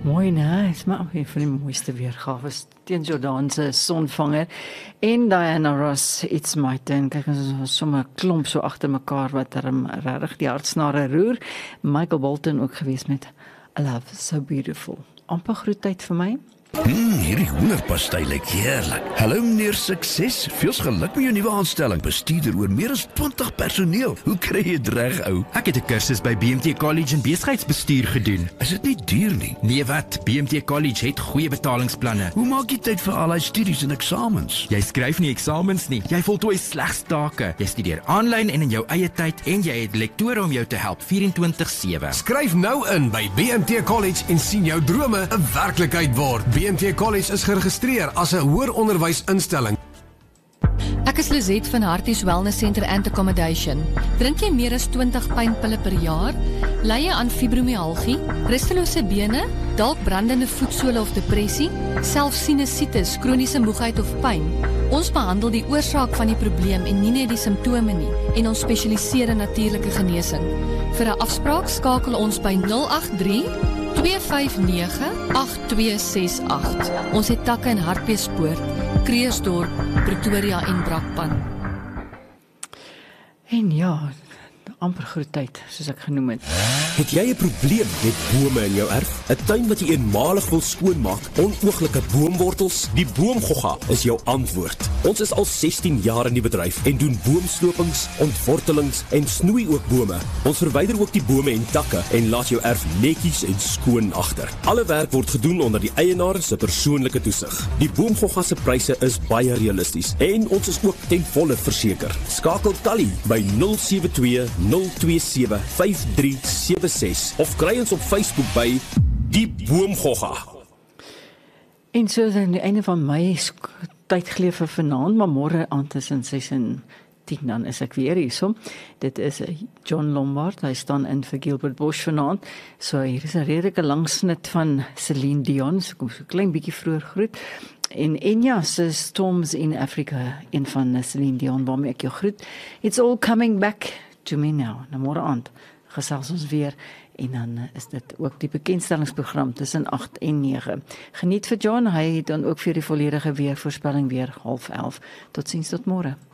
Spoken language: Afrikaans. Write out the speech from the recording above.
Mooi, né? Is maar een van die mooiste weergawe teen Jordan se sonvanger en Diana Ross, It's My Turn. Kyk, ons is sommer 'n klomp so agter mekaar wat regtig die hartsnare roer. Michael Bolton ook gewees met A Love So Beautiful. Amper groettyd vir my. Hierdie hoenderpastei lyk heerlik. Hallo meneer Sukses, veel geluk met jou nuwe aanstelling. Bestuurder oor meer as 20 personeel. Hoe kry jy dit reg, ou? Ek het 'n kursus by BMT College in besigheidsbestuur gedoen. Is dit nie duur nie? Nee wat, BMT College het goeie betalingsplanne. Hoe maak jy tyd vir al die studies en eksamens? Jy skryf nie eksamens nie, jy voltooi slegs take. Jy studeer aanlyn en in jou eie tyd en jy het lektore om jou te help 24/7. Skryf nou in by BMT College en sien jou drome 'n werklikheid word. BMT College is geregistreer as 'n hoër onderwysinstelling. Ek is Lizet van Harties Wellness Center and Accommodation. Drink jy meer as 20 pynpille per jaar? Ly jy aan fibromyalgie, rustelose bene, dalk brandende voetsole of depressie, selfs sinusitis, kroniese moegheid of pyn? Ons behandel die oorsaak van die probleem en nie net die simptome nie, en ons spesialiseer in natuurlike genesing. Vir 'n afspraak skakel ons by 083 259 8268. Ons het takke in Hartbeespoort, Kreersdorp, Pretoria en Brakpan. En ja, amper groettyd, soos ek genoem het. Het jy 'n probleem met bome in jou erf? 'n Tuin wat jy eenmalig wil skoonmaak, onooglike boomwortels? Die Boomgogga is jou antwoord. Ons is al 16 jaar in die bedryf en doen boomstopings, ontwortelings en snoei ook bome. Ons verwyder ook die bome en takke en laat jou erf netjies en skoon agter. Alle werk word gedoen onder die eienaar se persoonlike toesig. Die Boomgogga se pryse is baie realisties en ons is ook ten volle verseker. Skakel Tally by 072 027 5376 of kry ons op Facebook by Die Boomgogga. En so is aan die einde van my tyd geleef vir vanaand, maar môre aand tussen 6 en 10 dan is ek weer hierso. Dit is John Lombard, hy staan in vir Gilbert Bush vanaand. So hier is 'n redelike lang snit van Celine Dion, so kom so 'n klein bietjie vroeër groet. En Enya se Storms in Africa, een van Celine Dion waarmee ek jou groet. It's all coming back to me now. Nou môre aand gesels ons weer en dan is dit ook die bekendstellingsprogram tussen 8 en 9. Geniet vir John, hy het dan ook vir die volledige weervoorspelling weer 10:30. Totsiens tot môre.